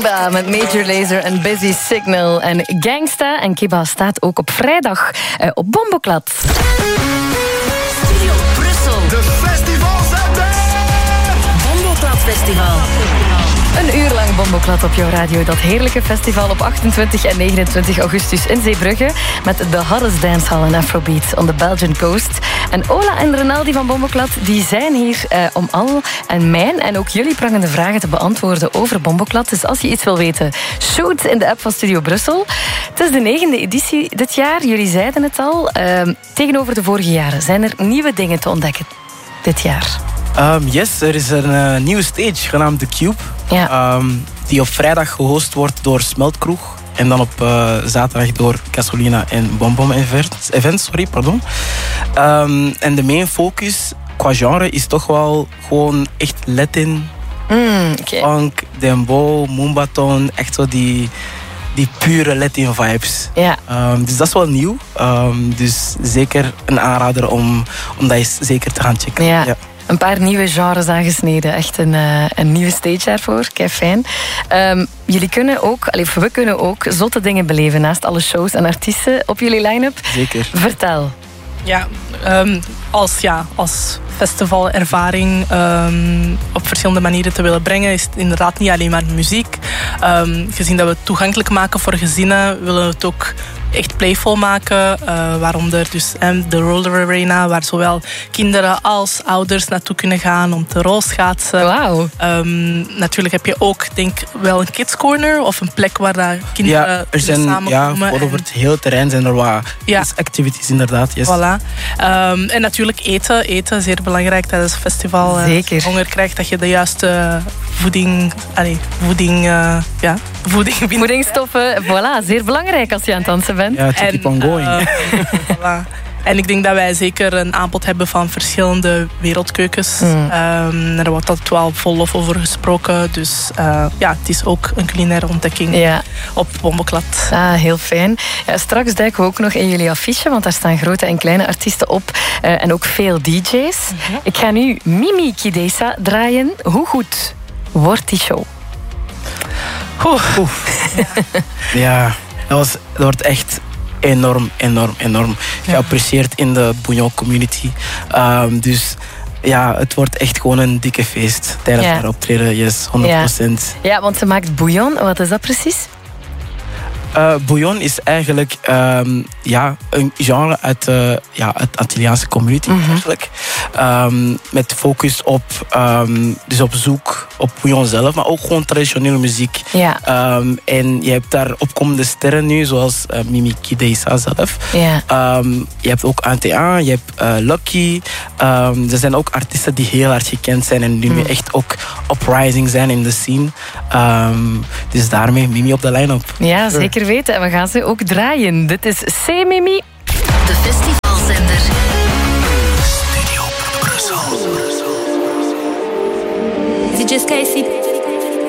Kiba met Major Lazer en Busy Signal. En Gangsta en Kiba staat ook op vrijdag op Bomboclat. Studio Brussel. De festivals zijn er! Bomboclat Festival. Een uur lang Bomboclat op jouw radio. Dat heerlijke festival op 28 en 29 augustus in Zeebrugge. Met de hottest dancehall en Afrobeat on the Belgian coast. En Ola en Renaldi van Bomboclat die zijn hier om al en mijn en ook jullie prangende vragen te beantwoorden over Bomboclat. Dus als je iets wil weten, shoot in de app van Studio Brussel. Het is de 9e editie dit jaar. Jullie zeiden het al. Tegenover de vorige jaren zijn er nieuwe dingen te ontdekken dit jaar. Yes, er is een nieuwe stage genaamd The Cube. Ja. Die op vrijdag gehost wordt door Smeltkroeg. En dan op zaterdag door Gasolina en BomBom Events. En de main focus qua genre is toch wel gewoon echt Latin, funk, dembow, moombaton. Echt zo die pure Latin vibes. Ja. Dus dat is wel nieuw. Dus zeker een aanrader om dat eens zeker te gaan checken. Ja. Een paar nieuwe genres aangesneden. Echt een nieuwe stage daarvoor. Kei fijn. Jullie kunnen ook, we kunnen ook zotte dingen beleven naast alle shows en artiesten op jullie line-up. Zeker. Vertel. Ja, als festivalervaring op verschillende manieren te willen brengen, is het inderdaad niet alleen maar muziek. Gezien dat we het toegankelijk maken voor gezinnen, willen we het ook echt playful maken. Waaronder dus de Roller Arena, waar zowel kinderen als ouders naartoe kunnen gaan om te rolschaatsen. Wauw. Natuurlijk heb je ook, denk wel een kids corner of een plek waar daar kinderen samenkomen. Ja, over het hele terrein zijn er wat activities inderdaad. Yes. Voilà. En natuurlijk eten, zeer belangrijk tijdens het festival. Zeker. Als je honger krijgt, dat je de juiste voedingsstoffen, voilà, zeer belangrijk als je aan het dansen bent. Ja, to keep on going. Voilà. En ik denk dat wij zeker een aanbod hebben van verschillende wereldkeukens. Er wordt altijd wel vol lof over gesproken. Dus het is ook een culinaire ontdekking op Bomboclat. Ah, heel fijn. Ja, straks duiken we ook nog in jullie affiche, want daar staan grote en kleine artiesten op. En ook veel DJ's. Mm-hmm. Ik ga nu Mimi Kidesa draaien. Hoe goed wordt die show? Ja, dat wordt echt enorm geapprecieerd in de Bouillon community. Dus ja, het wordt echt gewoon een dikke feest tijdens haar optreden. Yes, 100%. Ja, want ze maakt bouillon. Wat is dat precies? Bouillon is eigenlijk een genre uit het Antilliaanse community eigenlijk. Met focus op zoek op bouillon zelf, maar ook gewoon traditionele muziek. Ja. En je hebt daar opkomende sterren nu, zoals Mimi Kidesa zelf. Ja. Je hebt ook ANTA, je hebt Lucky. Er zijn ook artiesten die heel hard gekend zijn en die nu echt ook uprising zijn in de scene. Dus daarmee Mimi op de line-up. Ja, zeker weten. En we gaan ze ook draaien. Dit is C Mimi. De festival.